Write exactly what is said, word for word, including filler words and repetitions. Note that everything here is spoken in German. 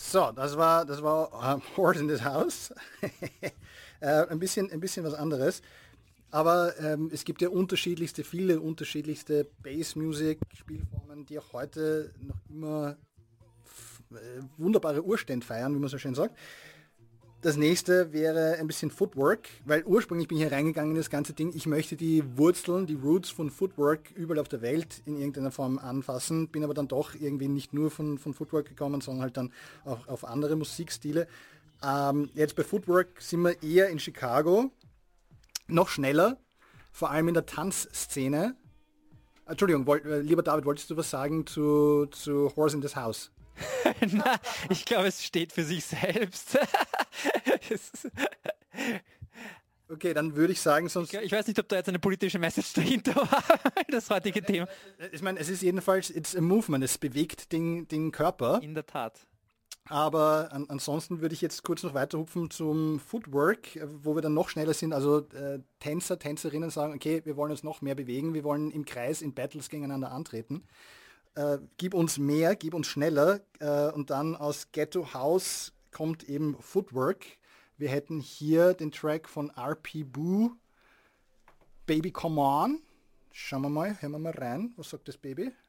So, das war, das war uh, Horse in this House. äh, ein, bisschen, ein bisschen was anderes. Aber ähm, es gibt ja unterschiedlichste, viele unterschiedlichste Bass-Music-Spielformen, die auch heute noch immer äh, wunderbare Urstände feiern, wie man so schön sagt. Das nächste wäre ein bisschen Footwork, weil ursprünglich bin ich hier reingegangen in das ganze Ding. Ich möchte die Wurzeln, die Roots von Footwork überall auf der Welt in irgendeiner Form anfassen, bin aber dann doch irgendwie nicht nur von, von Footwork gekommen, sondern halt dann auch auf andere Musikstile. Ähm, jetzt bei Footwork sind wir eher in Chicago, noch schneller, vor allem in der Tanzszene. Entschuldigung, wollt, äh, lieber David, wolltest du was sagen zu, zu Horse in this House? Na, ich glaube, es steht für sich selbst. Okay, dann würde ich sagen, sonst... Ich, ich weiß nicht, ob da jetzt eine politische Message dahinter war, das heutige Thema. Ich meine, es ist jedenfalls, it's a movement, es bewegt den, den Körper. In der Tat. Aber an, ansonsten würde ich jetzt kurz noch weiterhupfen zum Footwork, wo wir dann noch schneller sind. Also äh, Tänzer, Tänzerinnen sagen, okay, wir wollen uns noch mehr bewegen, wir wollen im Kreis, in Battles gegeneinander antreten. Äh, gib uns mehr, gib uns schneller. Äh, und dann aus Ghetto House kommt eben Footwork. Wir hätten hier den Track von R P Boo, Baby Come On. Schauen wir mal, hören wir mal rein. Was sagt das Baby?